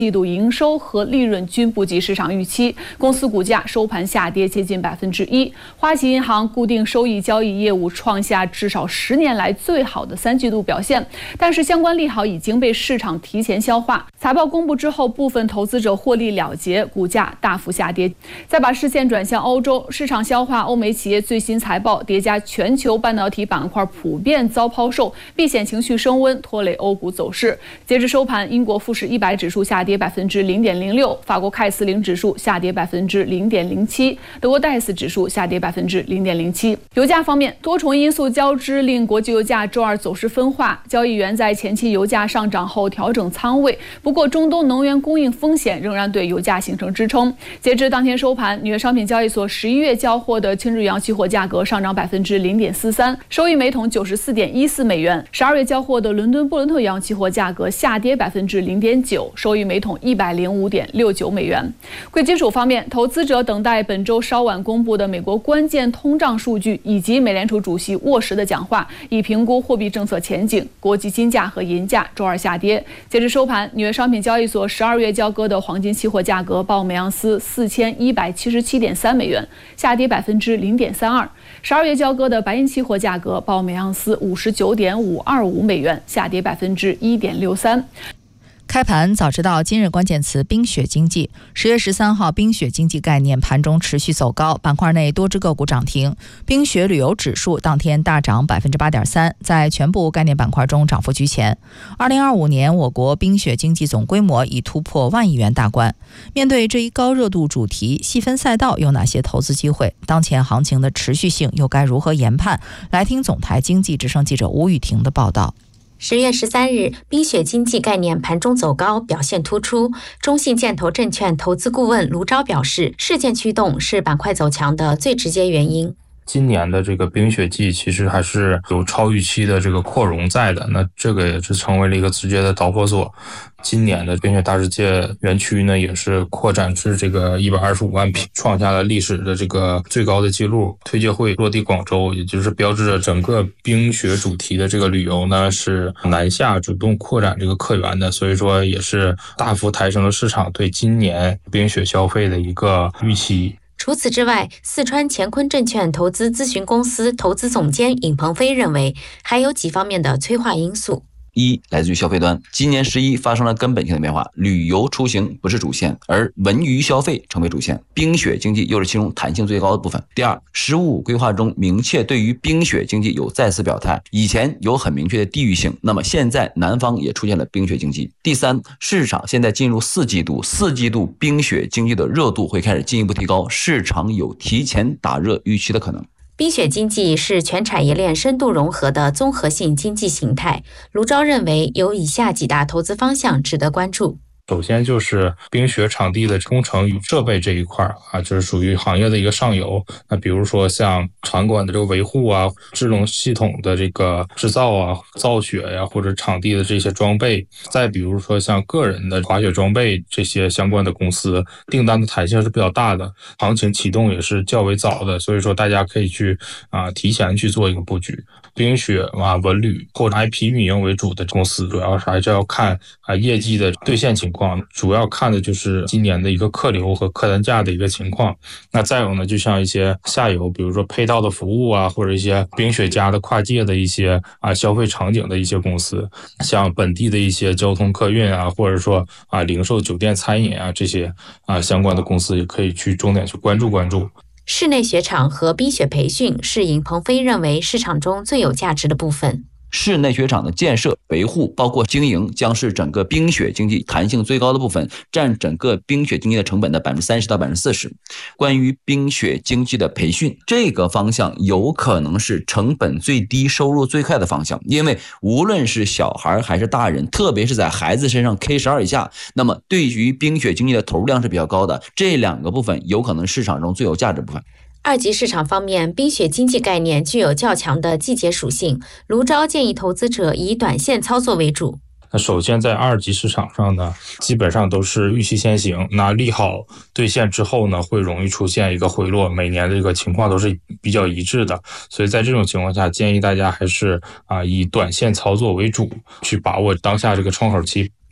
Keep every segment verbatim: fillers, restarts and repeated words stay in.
季度营收和利润均不及市场预期，公司股价收盘下跌接近百分之一。花旗银行固定收益交易业务创下至少十年来最好的三季度表现，但是相关利好已经被市场提前消化。财报公布之后，部分投资者获利了结，股价大幅下跌。再把视线转向欧洲，市场消化欧美企业最新财报，叠加全球半导体板块普遍遭抛售，避险情绪升温，拖累欧股走势。截至收盘，英国富时一百指数下跌百分之零点零六，法国凯斯林指数下跌百分之零点零七，德国戴斯指数下跌百分之零点零七。油价方面，多重因素交织令国际油价周二走势分化，交易员在前期油价上涨后调整仓位，不过中东能源供应风险仍然对油价形成支撑。截至当天收盘，纽约商品交易所十一月交货的轻质油期货价格上涨百分之零点四三，收于每桶九十四点一四美元。十二月交货的伦敦布伦特原油期货价格下跌百分之零点九，收于每桶一百零五点六九美元。贵金属方面，投资者等待本周稍晚公布的美国关键通胀数据以及美联储主席沃什的讲话，以评估货币政策前景。国际金价和银价周二下跌。截至收盘，纽约商品交易所十二月交割的黄金期货价格报每盎司四千一百七十七点三美元，下跌百分之零点三二。十二月交割的白银期货价格报每盎司五十九点五二五美元，下跌百分之一点六三。 开盘早知道今日关键词冰雪经济。十月十三号，冰雪经济概念盘中持续走高，板块内多只个股涨停。冰雪旅游指数当天大涨百分之八点三，在全部概念板块中涨幅居前。二零二五年，我国冰雪经济总规模已突破万亿元大关。面对这一高热度主题，细分赛道有哪些投资机会？当前行情的持续性又该如何研判？来听总台经济之声记者吴雨婷的报道。 十月十三日，冰雪经济概念盘中走高，表现突出。中信建投证券投资顾问卢钊表示，事件驱动是板块走强的最直接原因。 今年的这个冰雪季其实还是有超预期的这个扩容在的，那这个也是成为了一个直接的导火索。今年的冰雪大世界园区呢，也是扩展至这个一百二十五万平，创下了历史的这个最高的记录。推介会落地广州，也就是标志着整个冰雪主题的这个旅游呢是南下主动扩展这个客源的，所以说也是大幅抬升了市场对今年冰雪消费的一个预期。 除此之外，四川乾坤证券投资咨询公司投资总监尹鹏飞认为，还有几方面的催化因素。 一，来自于消费端，今年十一发生了根本性的变化，旅游出行不是主线，而文娱消费成为主线，冰雪经济又是其中弹性最高的部分。第二，十五规划中明确对于冰雪经济有再次表态，以前有很明确的地域性，那么现在南方也出现了冰雪经济。第三，市场现在进入四季度，四季度冰雪经济的热度会开始进一步提高，市场有提前打热预期的可能。 冰雪经济是全产业链深度融合的综合性经济形态。卢钊认为，有以下几大投资方向值得关注。 首先就是冰雪场地的工程与设备这一块啊，就是属于行业的一个上游。那比如说像场馆的这个维护啊，制冷系统的这个制造啊，造雪呀、啊，或者场地的这些装备。再比如说像个人的滑雪装备这些相关的公司，订单的弹性是比较大的，行情启动也是较为早的，所以说大家可以去啊提前去做一个布局。冰雪啊、文旅或者 I P 运营为主的公司，主要是还是要看啊业绩的兑现情况，主要看的就是今年的一个客流和客单价的一个情况。那再有呢，就像一些下游，比如说配套的服务啊，或者一些冰雪家的跨界的一些啊消费场景的一些公司，像本地的一些交通客运啊，或者说啊零售、酒店、餐饮啊这些啊相关的公司，也可以去重点去关注关注。 室内雪场和冰雪培训是尹鹏飞认为市场中最有价值的部分。 室内雪场的建设、维护，包括经营，将是整个冰雪经济弹性最高的部分，占整个冰雪经济的成本的百分之三十到百分之四十。关于冰雪经济的培训，这个方向有可能是成本最低、收入最快的方向，因为无论是小孩还是大人，特别是在孩子身上 K 十二 以下，那么对于冰雪经济的投入量是比较高的。这两个部分有可能市场中最有价值部分。 二级市场方面，冰雪经济概念具有较强的季节属性，卢钊建议投资者以短线操作为主。 那首先在二级市场上呢，基本上都是预期先行，那利好兑现之后呢，会容易出现一个回落，每年的这个情况都是比较一致的，所以在这种情况下，建议大家还是啊以短线操作为主，去把握当下这个窗口期。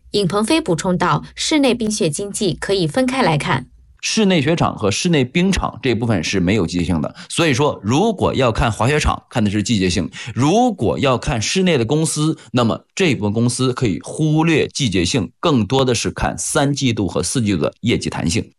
尹鹏飞补充道，室内冰雪经济可以分开来看。 室内雪场和室内冰场这部分是没有季节性的，所以说如果要看滑雪场，看的是季节性；如果要看室内的公司，那么这部分公司可以忽略季节性，更多的是看三季度和四季度的业绩弹性。